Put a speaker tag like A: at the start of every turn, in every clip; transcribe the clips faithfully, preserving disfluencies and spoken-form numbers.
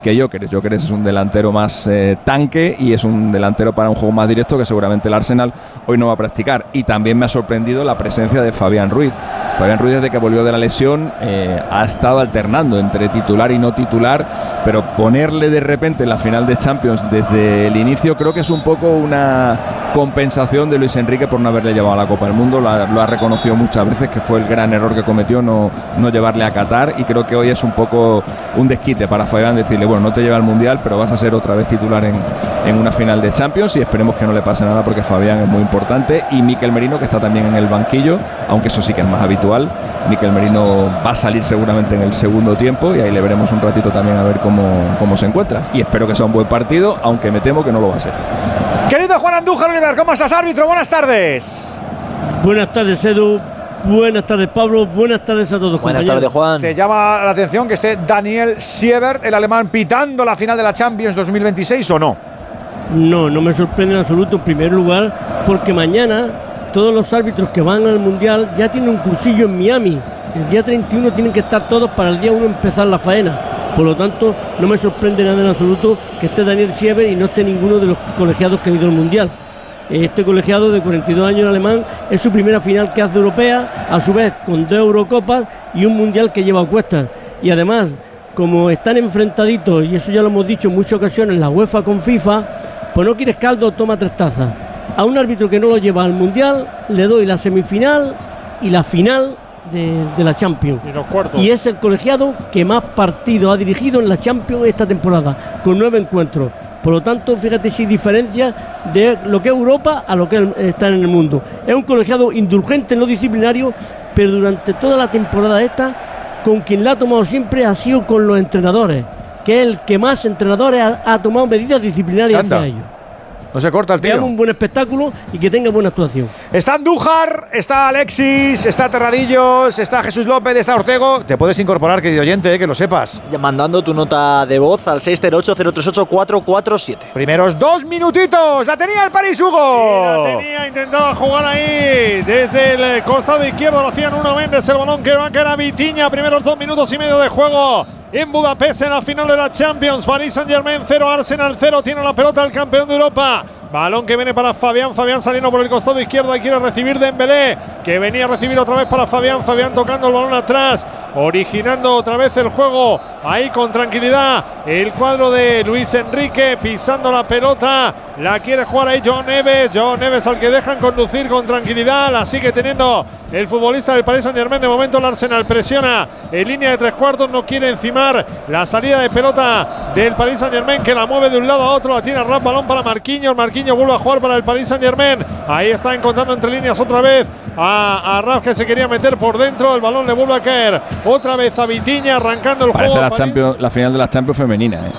A: que Gyökeres. Gyökeres es un delantero más eh, tanque y es un delantero para un juego más directo que seguramente el Arsenal hoy no va a practicar. Y también me ha sorprendido la presencia de Fabián Ruiz. Fabián Ruiz, desde que volvió de la lesión, eh, ha estado alternando entre titular y no titular, pero ponerle de repente en la final de Champions desde el inicio creo que es un poco una compensación de Luis Enrique por no haberle llevado a la Copa del Mundo. Lo ha, lo ha reconocido muchas veces que fue el gran error que cometió no, no llevarle a Qatar, y creo que hoy es un poco un desquite para Fabián decirle, bueno, no te lleva al Mundial, pero vas a ser otra vez titular en, en una final de Champions, y esperemos que no le pase nada porque Fabián es muy importante, y Mikel Merino, que está también en el banquillo, aunque eso sí que es más habitual. Mikel Merino va a salir seguramente en el segundo tiempo y ahí le veremos un ratito también a ver cómo, cómo se encuentra, y espero que sea un buen partido, aunque me temo que no lo va a ser.
B: Querido Juan Andújar Oliver, ¿cómo estás, árbitro? Buenas tardes.
C: Buenas tardes, Edu. Buenas tardes, Pablo. Buenas tardes a todos.
D: Buenas
C: compañeros.
D: tardes, Juan.
B: ¿Te llama la atención que esté Daniel Siebert, el alemán, pitando la final de la Champions dos mil veintiséis o no?
C: No, no me sorprende en absoluto, en primer lugar, porque mañana todos los árbitros que van al Mundial ya tienen un cursillo en Miami. El día treinta y uno tienen que estar todos para el día uno empezar la faena. Por lo tanto, no me sorprende nada en absoluto que esté Daniel Siebert y no esté ninguno de los colegiados que han ido al Mundial. Este colegiado de cuarenta y dos años alemán es su primera final que hace europea, a su vez con dos Eurocopas y un Mundial que lleva a cuestas. Y además, como están enfrentaditos, y eso ya lo hemos dicho en muchas ocasiones, la UEFA con FIFA, pues no quieres caldo, toma tres tazas. A un árbitro que no lo lleva al Mundial le doy la semifinal y la final de, de la Champions.
E: Y los cuartos.
C: Y es el colegiado que más partidos ha dirigido en la Champions esta temporada, con nueve encuentros. Por lo tanto, fíjate si diferencia de lo que es Europa a lo que está en el mundo. Es un colegiado indulgente, no disciplinario, pero durante toda la temporada esta, con quien la ha tomado siempre ha sido con los entrenadores, que es el que más entrenadores ha, ha tomado medidas disciplinarias hacia ellos.
B: No se corta el tío.
C: Que haga un buen espectáculo y que tenga buena actuación.
B: Está Andújar, está Alexis, está Terradillos, está Jesús López, está Ortego. Te puedes incorporar, querido oyente, eh, que lo sepas.
D: Ya mandando tu nota de voz al seis cero ocho cero tres ocho cuatro cuatro siete.
B: Primeros dos minutitos. La tenía el París, Hugo.
E: Sí, la tenía, intentaba jugar ahí desde el costado izquierdo. Lo hacían uno Méndez, el balón que va a caer a Vitinha. Primeros dos minutos y medio de juego en Budapest, en la final de la Champions. Paris Saint-Germain cero, Arsenal cero. Tiene la pelota el campeón de Europa. Balón que viene para Fabián. Fabián saliendo por el costado izquierdo. Ahí quiere recibir Dembélé, que venía a recibir otra vez para Fabián. Fabián tocando el balón atrás, originando otra vez el juego. Ahí con tranquilidad el cuadro de Luis Enrique, pisando la pelota. La quiere jugar ahí João Neves. João Neves al que dejan conducir con tranquilidad. La sigue teniendo el futbolista del Paris Saint-Germain. De momento el Arsenal presiona en línea de tres cuartos. No quiere encimar la salida de pelota del Paris Saint-Germain, que la mueve de un lado a otro. La tiene Rap, balón para Marquinhos. Marquinhos vuelve a jugar para el Paris Saint-Germain. Ahí está encontrando entre líneas otra vez a, a Raf, que se quería meter por dentro. El balón le vuelve a caer otra vez a Vitinha, arrancando el
A: Parece
E: juego.
A: La, Champions, la final de la Champions femenina, ¿eh?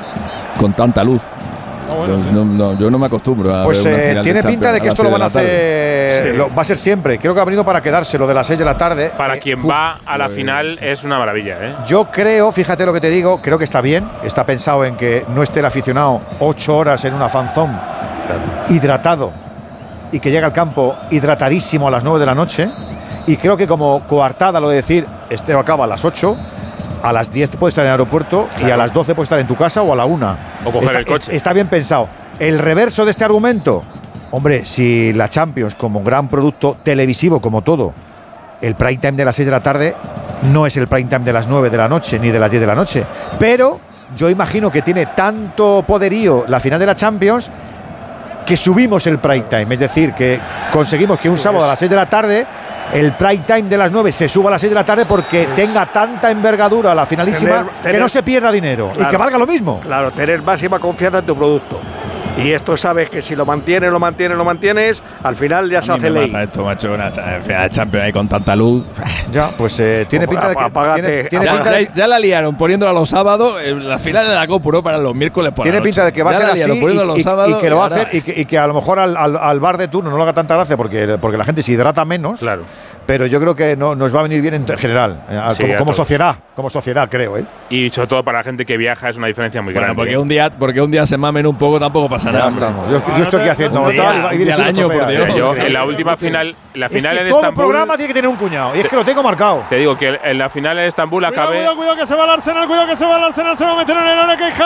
A: Con tanta luz.
E: Ah, bueno,
A: yo,
E: sí.
A: no, no, yo no me acostumbro a
B: Pues
A: ver una
B: eh,
A: final
B: tiene
A: de
B: pinta de que esto lo van a hacer.
E: Sí.
B: Lo, va a ser siempre. Creo que ha venido para quedarse lo de las seis de la tarde.
F: Para
B: Eh,
F: quien
B: uf,
F: va a la
A: pues,
F: final es una maravilla, ¿eh?
B: Yo creo, fíjate lo que te digo, creo que está bien. Está pensado en que no esté el aficionado ocho horas en una fanzón hidratado y que llega al campo hidratadísimo a las nueve de la noche. Y creo que como coartada lo de decir, este acaba a las ocho, a las diez puedes estar en el aeropuerto, claro, y a las doce puedes estar en tu casa o a la una.
F: O coger
B: está,
F: el coche.
B: Es, está bien pensado. El reverso de este argumento, hombre, si la Champions como gran producto televisivo, como todo, el prime time de las seis de la tarde no es el prime time de las nueve de la noche ni de las diez de la noche. Pero yo imagino que tiene tanto poderío la final de la Champions que subimos el prime time. Es decir, que conseguimos que un sábado a las seis de la tarde el prime time de las nueve se suba a las seis de la tarde porque tenga tanta envergadura la finalísima
G: Tener- tener-
B: que no se pierda dinero,
G: Claro.
B: y que valga lo mismo.
G: Claro, tener máxima confianza en tu producto. Y esto sabes que si lo mantienes, lo mantienes, lo mantienes, al final ya se
A: A mí
G: hace
A: me
G: ley.
A: mata esto, macho, una final de Champions ahí con tanta luz.
B: Ya, pues eh, tiene
G: Pues
B: pinta de que
G: apágate,
B: tiene, tiene
A: Ya,
B: pinta de,
A: ya- ya la liaron poniéndola los sábados. eh, La final de la Copa Europa para los miércoles por la
B: tiene
A: noche.
B: pinta de que va a
A: Ya
B: ser
A: la
B: así
A: liaron
B: y,
A: poniéndola los
B: y-
A: sábados
B: y que lo va a
A: ahora-
B: hacer y que, y que a lo mejor al, al- al bar de turno no le haga tanta gracia porque, porque la gente se hidrata menos.
F: Claro.
B: pero yo creo que no, nos va a venir bien en general, eh,
F: Sí,
B: como,
F: a
B: como
F: todos.
B: sociedad, como sociedad creo. ¿eh?
F: Y sobre todo para la gente que viaja es una diferencia muy
A: Bueno,
F: grande.
A: porque
F: ¿eh?
A: un día, porque un día se mamen un poco tampoco pasa
B: Ya
A: nada. hombre.
B: estamos. Yo,
E: No,
B: yo estoy
E: no
B: aquí
E: te-
B: haciendo
E: no te-
B: tal, y
A: un
B: viene
A: día
B: tú
A: al
B: y
A: año,
B: tropea.
A: por Dios.
F: Mira, yo
B: Increíble.
F: en la última final, la
B: Es
F: final
B: que
F: en
B: todo
F: Estambul,
B: programa tiene que tener un cuñado, y es que lo tengo marcado.
F: te digo que en la final en Estambul
E: Cuidado,
F: acabé.
E: cuidado, cuidado que se va el Arsenal, cuidado que se va el Arsenal, se va a meter en el área que